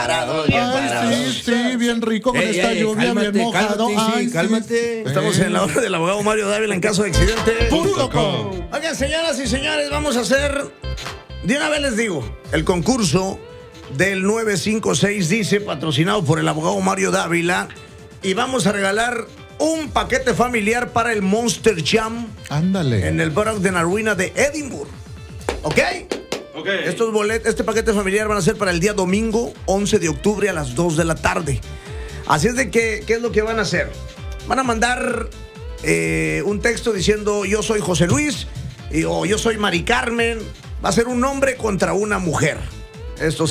parado, bien parado. Sí, bien rico con esta lluvia, cálmate, bien mojado. Cálmate. Estamos en la hora del abogado Mario Dávila en caso de accidente. .com. Oigan, señoras y señores, vamos a hacer, de una vez les digo, el concurso del 956 dice, patrocinado por el abogado Mario Dávila, y vamos a regalar un paquete familiar para el Monster Jam. Ándale. En el Borough de la Ruina de Edinburgh. ¿Ok? Este paquete familiar van a ser para el día domingo 11 de octubre a las 2 de la tarde. Así es de que, ¿qué es lo que van a hacer? Van a mandar un texto diciendo yo soy José Luis o yo soy Mari Carmen. Va a ser un hombre contra una mujer. Esto